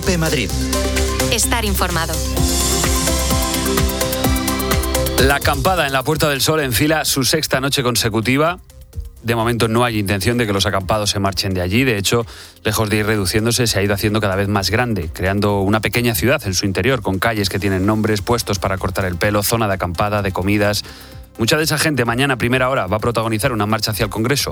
COPE Madrid. Estar informado. La acampada en la Puerta del Sol enfila su sexta noche consecutiva. De momento no hay intención de que los acampados se marchen de allí. De hecho, lejos de ir reduciéndose, se ha ido haciendo cada vez más grande, creando una pequeña ciudad en su interior, con calles que tienen nombres, puestos para cortar el pelo, zona de acampada, de comidas. Mucha de esa gente mañana a primera hora va a protagonizar una marcha hacia el Congreso.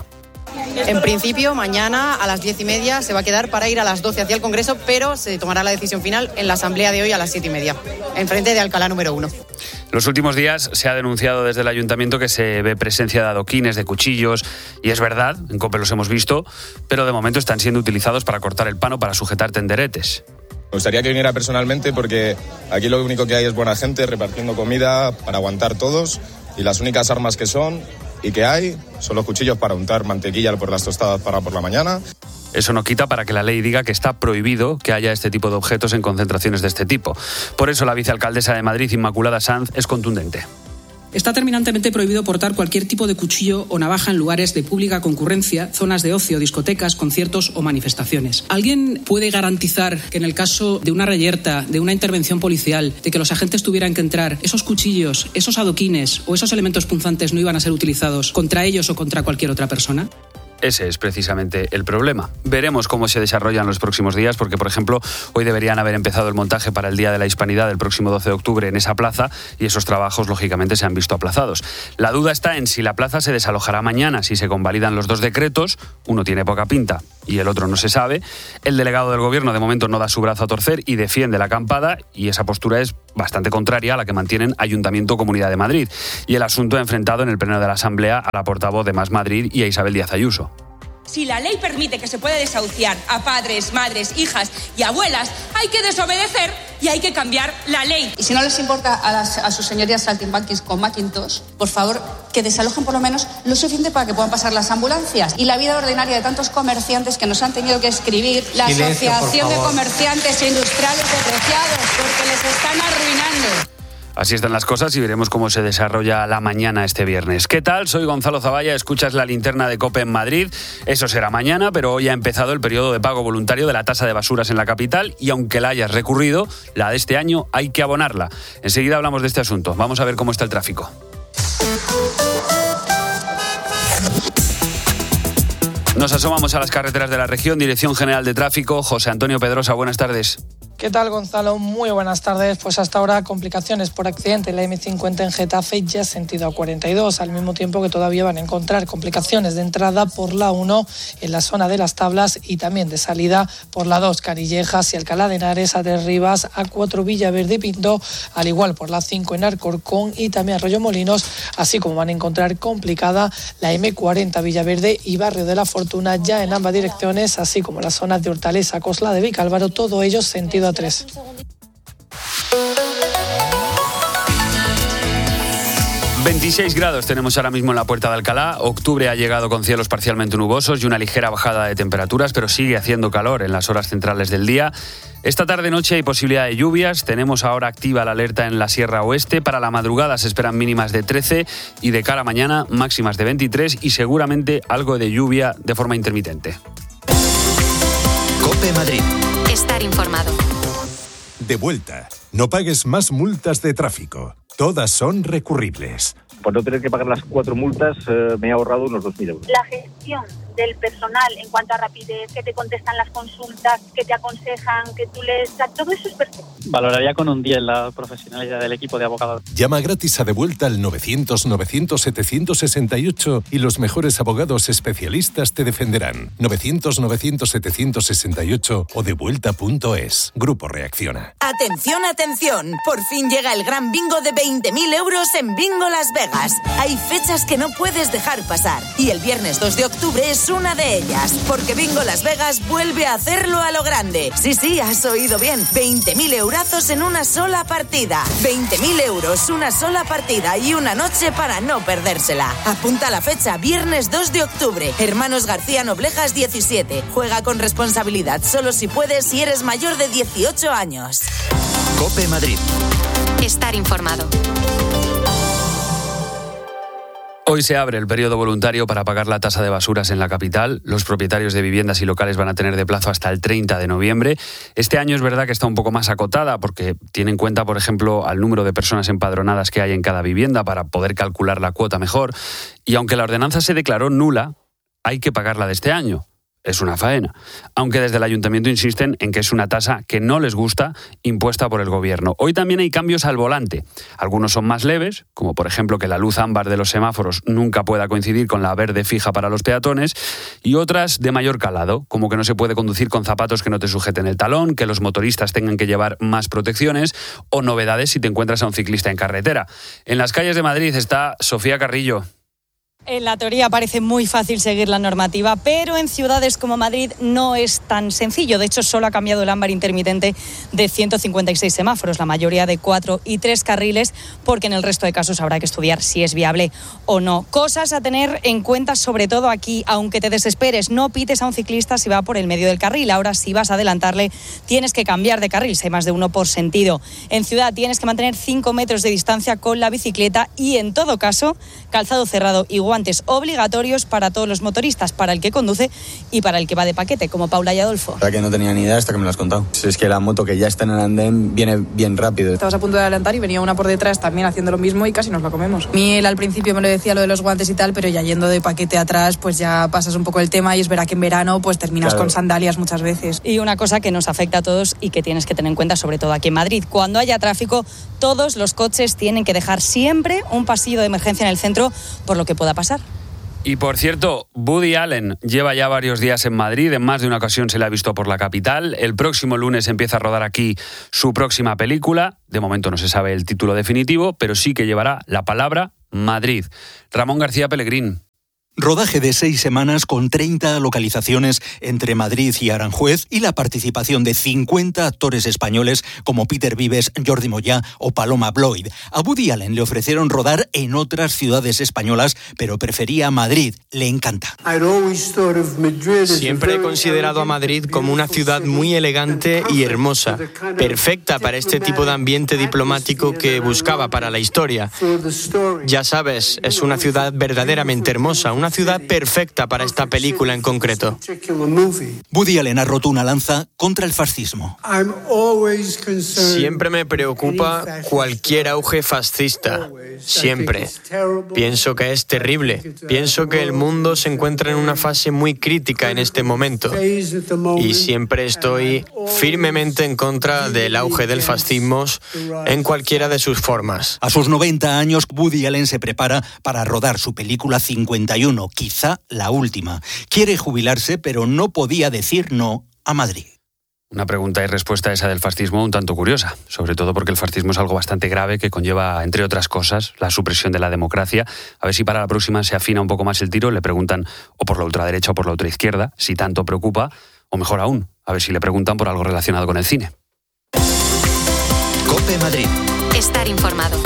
En principio, mañana a las 10:30 se va a quedar para ir a las 12 hacia el Congreso, pero se tomará la decisión final en la asamblea de hoy a las 7:30, enfrente de Alcalá número 1. Los últimos días se ha denunciado desde el ayuntamiento que se ve presencia de adoquines, de cuchillos, y es verdad, en COPE los hemos visto, pero de momento están siendo utilizados para cortar el pan o para sujetar tenderetes. Me gustaría que viniera personalmente porque aquí lo único que hay es buena gente repartiendo comida para aguantar todos, y las únicas armas que son y que hay son los cuchillos para untar mantequilla por las tostadas para por la mañana. Eso no quita para que la ley diga que está prohibido que haya este tipo de objetos en concentraciones de este tipo. Por eso la vicealcaldesa de Madrid, Inmaculada Sanz, es contundente. Está terminantemente prohibido portar cualquier tipo de cuchillo o navaja en lugares de pública concurrencia, zonas de ocio, discotecas, conciertos o manifestaciones. ¿Alguien puede garantizar que en el caso de una reyerta, de una intervención policial, de que los agentes tuvieran que entrar, esos cuchillos, esos adoquines o esos elementos punzantes no iban a ser utilizados contra ellos o contra cualquier otra persona? Ese es precisamente el problema. Veremos cómo se desarrollan los próximos días, porque, por ejemplo, hoy deberían haber empezado el montaje para el Día de la Hispanidad del próximo 12 de octubre en esa plaza, y esos trabajos, lógicamente, se han visto aplazados. La duda está en si la plaza se desalojará mañana, si se convalidan los dos decretos. Uno tiene poca pinta y el otro no se sabe. El delegado del Gobierno, de momento, no da su brazo a torcer y defiende la acampada, y esa postura es bastante contraria a la que mantienen Ayuntamiento o Comunidad de Madrid. Y el asunto ha enfrentado en el pleno de la Asamblea a la portavoz de Más Madrid y a Isabel Díaz Ayuso. Si la ley permite que se pueda desahuciar a padres, madres, hijas y abuelas, hay que desobedecer y hay que cambiar la ley. Y si no les importa a sus señorías saltimbanquis con Macintosh, por favor, que desalojen por lo menos lo suficiente para que puedan pasar las ambulancias. Y la vida ordinaria de tantos comerciantes que nos han tenido que escribir la Silencio, Asociación de Comerciantes Industriales Depreciados, porque les están arruinando. Así están las cosas y veremos cómo se desarrolla la mañana este viernes. ¿Qué tal? Soy Gonzalo Zavalla, escuchas la linterna de COPE en Madrid. Eso será mañana, pero hoy ha empezado el periodo de pago voluntario de la tasa de basuras en la capital, y aunque la hayas recurrido, la de este año hay que abonarla. Enseguida hablamos de este asunto. Vamos a ver cómo está el tráfico. Nos asomamos a las carreteras de la región. Dirección General de Tráfico, José Antonio Pedrosa, buenas tardes. ¿Qué tal, Gonzalo? Muy buenas tardes. Pues hasta ahora complicaciones por accidente en la M50 en Getafe, ya sentido A42, al mismo tiempo que todavía van a encontrar complicaciones de entrada por la 1 en la zona de Las Tablas y también de salida por la 2 Canillejas y Alcalá de Henares, A3 Rivas, A4 Villaverde y Pinto, al igual por la 5 en Alcorcón y también Arroyomolinos, así como van a encontrar complicada la M40 Villaverde y Barrio de la Fortuna ya en ambas direcciones, así como las zonas de Hortaleza, Cosla de Vicálvaro, todo ello sentido A3. 26 grados tenemos ahora mismo en la Puerta de Alcalá. Octubre ha llegado con cielos parcialmente nubosos y una ligera bajada de temperaturas, pero sigue haciendo calor en las horas centrales del día. Esta tarde-noche hay posibilidad de lluvias. Tenemos ahora activa la alerta en la Sierra Oeste. Para la madrugada se esperan mínimas de 13 y de cara a mañana máximas de 23 y seguramente algo de lluvia de forma intermitente. COPE Madrid. Estar informado. De vuelta. No pagues más multas de tráfico. Todas son recurribles. Por no tener que pagar las 4 multas, me he ahorrado unos 2.000 euros. La gestión del personal en cuanto a rapidez, que te contestan las consultas, que te aconsejan, que tú lees, todo eso es perfecto. Valoraría con un 10 la profesionalidad del equipo de abogados. Llama gratis a De Vuelta al 900-900-768 y los mejores abogados especialistas te defenderán. 900-900-768 o devuelta.es. Grupo Reacciona. Atención, atención. Por fin llega el gran bingo de 20.000 euros en Bingo Las Vegas. Hay fechas que no puedes dejar pasar. Y el viernes 2 de octubre es una de ellas. Porque Bingo Las Vegas vuelve a hacerlo a lo grande. Sí, has oído bien. 20.000 eurazos en una sola partida. 20.000 euros, una sola partida y una noche para no perdérsela. Apunta la fecha, viernes 2 de octubre. Hermanos García Noblejas 17. Juega con responsabilidad, solo si puedes, si eres mayor de 18 años. COPE Madrid. Estar informado. Hoy se abre el periodo voluntario para pagar la tasa de basuras en la capital. Los propietarios de viviendas y locales van a tener de plazo hasta el 30 de noviembre. Este año es verdad que está un poco más acotada porque tiene en cuenta, por ejemplo, al número de personas empadronadas que hay en cada vivienda para poder calcular la cuota mejor. Y aunque la ordenanza se declaró nula, hay que pagarla de este año. Es una faena. Aunque desde el ayuntamiento insisten en que es una tasa que no les gusta, impuesta por el gobierno. Hoy también hay cambios al volante. Algunos son más leves, como por ejemplo que la luz ámbar de los semáforos nunca pueda coincidir con la verde fija para los peatones, y otras de mayor calado, como que no se puede conducir con zapatos que no te sujeten el talón, que los motoristas tengan que llevar más protecciones, o novedades si te encuentras a un ciclista en carretera. En las calles de Madrid está Sofía Carrillo. En la teoría parece muy fácil seguir la normativa, pero en ciudades como Madrid no es tan sencillo. De hecho, solo ha cambiado el ámbar intermitente de 156 semáforos, la mayoría de 4 y 3 carriles, porque en el resto de casos habrá que estudiar si es viable o no. Cosas a tener en cuenta, sobre todo aquí, aunque te desesperes, no pites a un ciclista si va por el medio del carril. Ahora, si vas a adelantarle, tienes que cambiar de carril, si hay más de uno por sentido. En ciudad tienes que mantener 5 metros de distancia con la bicicleta y, en todo caso, calzado cerrado y guantes obligatorios para todos los motoristas, para el que conduce y para el que va de paquete, como Paula y Adolfo. La verdad que no tenía ni idea hasta que me lo has contado. Es que la moto que ya está en el andén viene bien rápido. Estabas a punto de adelantar y venía una por detrás también haciendo lo mismo y casi nos lo comemos. Él al principio me lo decía lo de los guantes y tal, pero ya yendo de paquete atrás pues ya pasas un poco el tema y es verdad que en verano pues terminas con sandalias muchas veces. Y una cosa que nos afecta a todos y que tienes que tener en cuenta, sobre todo aquí en Madrid, cuando haya tráfico, todos los coches tienen que dejar siempre un pasillo de emergencia en el centro por lo que pueda pasar. Y por cierto, Woody Allen lleva ya varios días en Madrid, en más de una ocasión se le ha visto por la capital. El próximo lunes empieza a rodar aquí su próxima película. De momento no se sabe el título definitivo, pero sí que llevará la palabra Madrid. Ramón García Pellegrín. Rodaje de 6 semanas con 30 localizaciones entre Madrid y Aranjuez y la participación de 50 actores españoles como Peter Vives, Jordi Moyá o Paloma Bloyd. A Woody Allen le ofrecieron rodar en otras ciudades españolas, pero prefería Madrid. Le encanta. Siempre he considerado a Madrid como una ciudad muy elegante y hermosa, perfecta para este tipo de ambiente diplomático que buscaba para la historia. Ya sabes, es una ciudad verdaderamente hermosa, una ciudad perfecta para esta película en concreto. Woody Allen ha roto una lanza contra el fascismo. Siempre me preocupa cualquier auge fascista. Siempre. Pienso que es terrible. Pienso que el mundo se encuentra en una fase muy crítica en este momento. Y siempre estoy firmemente en contra del auge del fascismo en cualquiera de sus formas. A sus 90 años, Woody Allen se prepara para rodar su película 51. Quizá la última. Quiere jubilarse, pero no podía decir no a Madrid. Una pregunta y respuesta esa del fascismo un tanto curiosa, sobre todo porque el fascismo es algo bastante grave que conlleva, entre otras cosas, la supresión de la democracia. A ver si para la próxima se afina un poco más el tiro, le preguntan o por la ultraderecha o por la ultraizquierda, si tanto preocupa, o mejor aún, a ver si le preguntan por algo relacionado con el cine. COPE Madrid. Estar informado.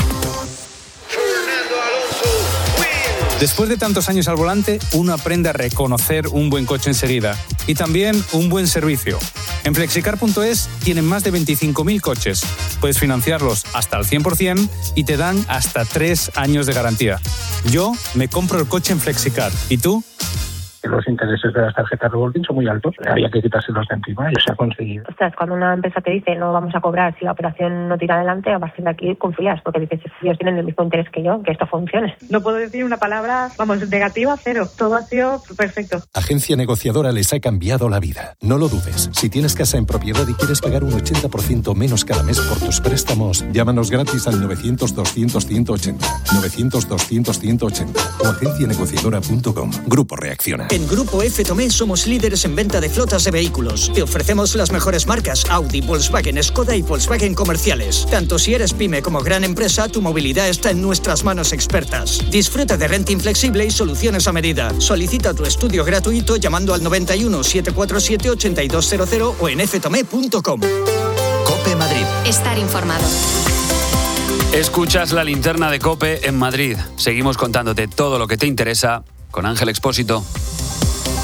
Después de tantos años al volante, uno aprende a reconocer un buen coche enseguida y también un buen servicio. En Flexicar.es tienen más de 25.000 coches. Puedes financiarlos hasta al 100% y te dan hasta 3 años de garantía. Yo me compro el coche en Flexicar. ¿Y tú? Los intereses de las tarjetas revolving son muy altos. Había que quitárselos de encima y se ha conseguido. Ostras, cuando una empresa te dice no vamos a cobrar si la operación no tira adelante, a partir de aquí confías, porque dices, ellos tienen el mismo interés que yo, que esto funcione. No puedo decir una palabra, negativa, cero. Todo ha sido perfecto. Agencia Negociadora les ha cambiado la vida. No lo dudes. Si tienes casa en propiedad y quieres pagar un 80% menos cada mes por tus préstamos, llámanos gratis al 900-200-180. 900-200-180 o agencianegociadora.com. Grupo Reacciona. En Grupo F. Tomé somos líderes en venta de flotas de vehículos. Te ofrecemos las mejores marcas Audi, Volkswagen, Skoda y Volkswagen comerciales. Tanto si eres pyme como gran empresa, tu movilidad está en nuestras manos expertas. Disfruta de renting flexible y soluciones a medida. Solicita tu estudio gratuito llamando al 91 747 8200 o en ftome.com. COPE Madrid. Estar informado. Escuchas la linterna de COPE en Madrid. Seguimos contándote todo lo que te interesa con Ángel Expósito.